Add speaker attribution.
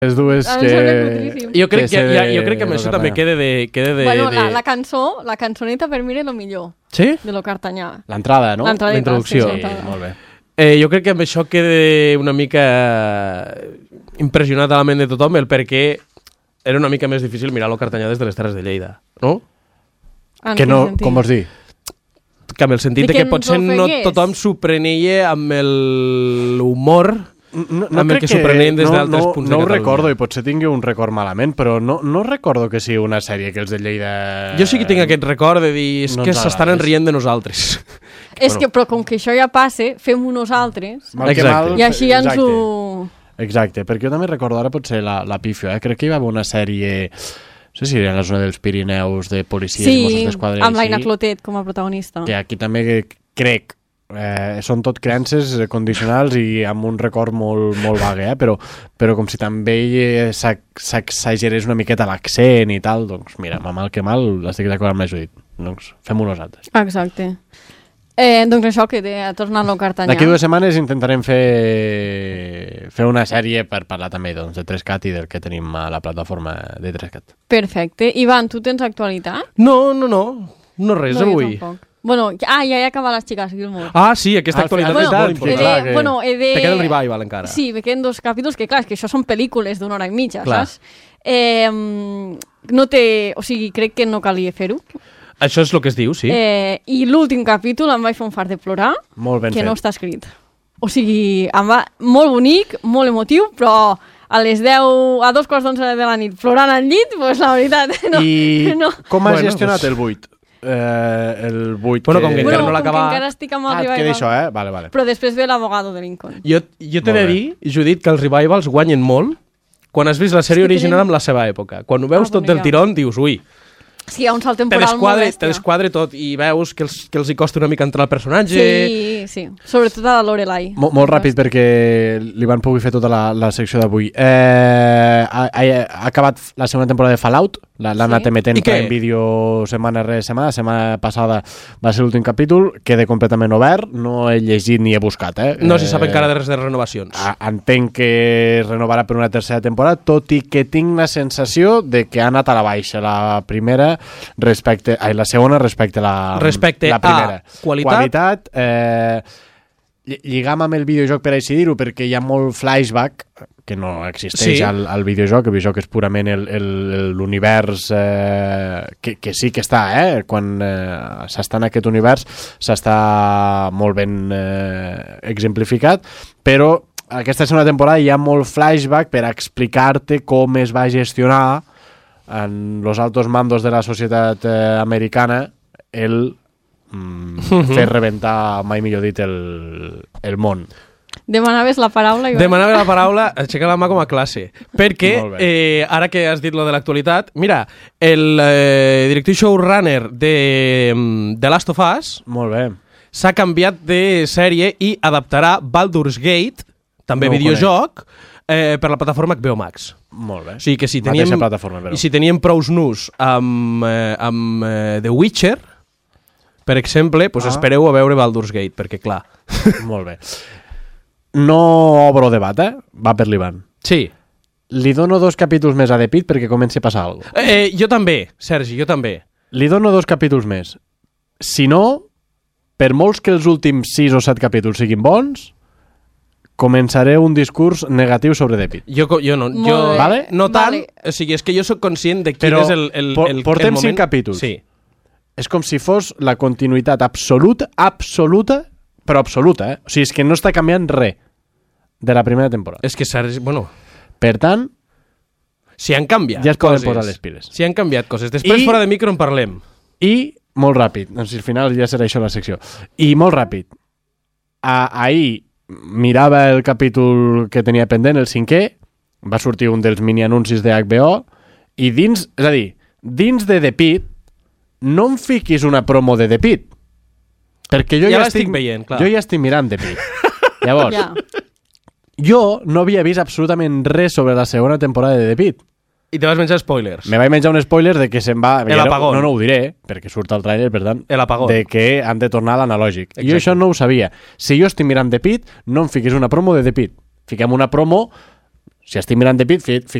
Speaker 1: Les dues que...
Speaker 2: Jo crec que amb això també queda de...
Speaker 3: Bueno, la cançoneta per mi era el millor.
Speaker 2: Sí?
Speaker 3: De lo Cartanyà.
Speaker 1: L'entrada, no?
Speaker 3: La
Speaker 2: introducció.
Speaker 3: Sí,
Speaker 1: molt bé.
Speaker 2: Jo crec que amb això queda una mica impressionat a la ment de tothom el perquè era una mica més difícil mirar lo Cartanyà des de les Terres de Lleida, no?
Speaker 1: Que no, com vols dir?
Speaker 2: Que amb el sentit de que potser no tothom s'ho prenia amb l'humor amb el que s'ho prenien des d'altres punts de Catalunya.
Speaker 1: No ho recordo, i potser tingui un record malament, però no recordo que sigui una sèrie que els de Lleida...
Speaker 2: Jo sí que tinc aquest record de dir és que s'estan rient de nosaltres.
Speaker 3: És que, però com que això ja passa, fem-ho nosaltres. I així ja ens ho...
Speaker 1: Exacte, perquè jo també recordo ara potser la Pifio, crec que hi va haver una sèrie... No sé si era en la zona dels Pirineus de policies, Mossos d'Esquadra...
Speaker 3: Sí, amb l'Aina Clotet com a protagonista.
Speaker 1: Que aquí també crec... són tot creences condicionals i amb un record molt vague, però com si també s'exagerés una miqueta l'accent i tal, doncs mira, mal que mal, estic d'acord amb la Judit, doncs fem-ho nosaltres.
Speaker 3: Exacte. Doncs això, que ha tornat el Cartanyà.
Speaker 1: D'aquí 2 setmanes intentarem fer una sèrie per parlar també doncs, de 3CAT i del que tenim a la plataforma de 3CAT.
Speaker 3: Perfecte. Ivan, tu tens actualitat?
Speaker 2: No res avui.
Speaker 3: Bueno, ja he acabat les Xiques Gilmore.
Speaker 2: Ah, sí, aquesta actualitat és molt important. Te queda el revival encara.
Speaker 3: Sí, me queden 2 capítols, que clar, que això són pel·lícules d'1 hora i mitja, saps? O sigui, crec que no calia fer-ho.
Speaker 2: Això és el que es diu, sí.
Speaker 3: I l'últim capítol em vaig fer un fart de plorar, que no està escrit. O sigui, em va molt bonic, molt emotiu, però a les 10, a 2:11 de la nit, plorant al llit, doncs la veritat...
Speaker 1: I com has gestionat el 8? El 8
Speaker 2: com que encara no l'ha acabat.
Speaker 3: Encara estic amb el revival.
Speaker 1: Queda això, Vale.
Speaker 3: Però després ve l'abogado de Lincoln.
Speaker 2: Jo t'he de dir, Judit, que els revivals guanyen molt quan has vist la sèrie original amb la seva època. Quan ho veus tot del tirón, dius, ui,
Speaker 3: Sí, hi ha un salt temporal molt bèstia.
Speaker 2: Te desquadre tot i veus que els hi costa una mica entrar al personatge.
Speaker 3: Sí. Sobretot a la Lorelai.
Speaker 1: Molt ràpid perquè li van poder fer tota la secció d'avui. Ha acabat la segona temporada de Fallout. L'han anat emetent en vídeo setmana rere setmana. La setmana passada va ser l'últim capítol. Queda completament obert. No he llegit ni he buscat.
Speaker 2: No s'hi sap encara de res de renovacions.
Speaker 1: Entenc que es renovarà per una tercera temporada, tot i que tinc la sensació de que ha anat a la baixa la primera la segona respecte a la primera.
Speaker 2: Qualitat.
Speaker 1: Lligam amb el videojoc per així dir-ho, perquè hi ha molt flashback que no existeix al videojoc. El videojoc és purament l'univers que sí que està, quan s'està en aquest univers s'està molt ben exemplificat, però aquesta segona temporada hi ha molt flashback per explicar-te com es va gestionar en los altos mandos de la societat americana fer rebentar, mai millor dit, el món.
Speaker 3: Demanaves la paraula?
Speaker 2: Demanava la paraula, aixecar la mà com a classe. Perquè, ara que has dit lo de l'actualitat, mira, el directiu showrunner de The Last of Us s'ha canviat de sèrie i adaptarà Baldur's Gate, també videojoc, per la plataforma HBO Max.
Speaker 1: Molt bé.
Speaker 2: O sigui que si teníem prous nus amb The Witcher, per exemple, espereu a veure Baldur's Gate, perquè clar...
Speaker 1: Molt bé. No obro debat, va per l'Ivan.
Speaker 2: Sí.
Speaker 1: Li dono 2 capítols més a The Pitt perquè comenci a passar alguna cosa.
Speaker 2: Jo també, Sergi, jo també.
Speaker 1: Li dono 2 capítols més. Si no, per molts que els últims 6 o 7 capítols siguin bons, començaré un discurs negatiu sobre The Pitt.
Speaker 2: Jo no.
Speaker 1: Vale?
Speaker 2: No tant. Vale. O sigui, és que jo sóc conscient de quin és el
Speaker 1: portem
Speaker 2: moment.
Speaker 1: 5 capítols.
Speaker 2: Sí.
Speaker 1: És com si fos la continuïtat absoluta, però absoluta, O sigui, és que no està canviant res de la primera temporada.
Speaker 2: És que, bueno...
Speaker 1: Per tant,
Speaker 2: si han canviat
Speaker 1: ja es poden posar les piles.
Speaker 2: Si han canviat coses. Després, fora de micro, en parlem.
Speaker 1: I, molt ràpid, doncs al final ja serà això la secció. I molt ràpid, ahir mirava el capítol que tenia pendent, el 5è, va sortir un dels mini-anuncis de HBO, i dins de The Pitt, no em fiquis una promo de The Pitt, perquè jo ja estic
Speaker 2: veient, clar.
Speaker 1: Jo ja estic mirant The Pitt. Llavors, jo no havia vist absolutament res sobre la segona temporada de The Pitt.
Speaker 2: I te vas menjar spoilers.
Speaker 1: Me vaig menjar un spoiler de que se'n va...
Speaker 2: El apagón.
Speaker 1: No ho diré, perquè surt al trailer, per tant...
Speaker 2: El apagón.
Speaker 1: De que han de tornar a l'analògic. Jo això no ho sabia. Si jo estic mirant The Pitt, no em fiquis una promo de The Pitt. Fiquem una promo Si estic mirant The Pitt,